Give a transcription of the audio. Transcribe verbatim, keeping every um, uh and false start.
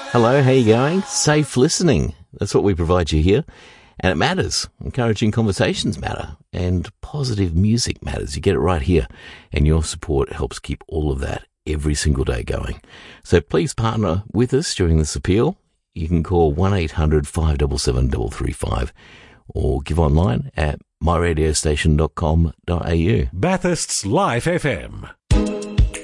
Hello, how you going? Safe listening. That's what we provide you here. And it matters. Encouraging conversations matter. And positive music matters. You get it right here. And your support helps keep all of that every single day going. So please partner with us during this appeal. You can call one eight hundred five seven seven three three five or give online at my radio station dot com dot a u. Bathurst's Life F M.